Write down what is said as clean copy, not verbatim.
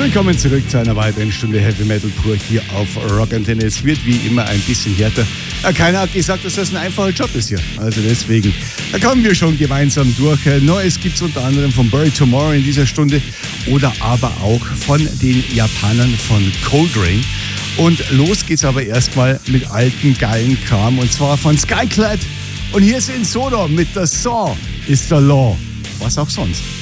Willkommen zurück zu einer weiteren Stunde Heavy Metal pur hier auf Rock Antenne. Es wird wie immer ein bisschen härter. Keiner hat gesagt, dass das ein einfacher Job ist hier. Also deswegen, da kommen wir schon gemeinsam durch. Neues gibt es unter anderem von Bury Tomorrow in dieser Stunde oder aber auch von den Japanern von Coldrain. Und los geht's aber erstmal mit alten, geilen Kram und zwar von Skyclad. Und hier sind Sodom mit The Saw is the Law. Was auch sonst.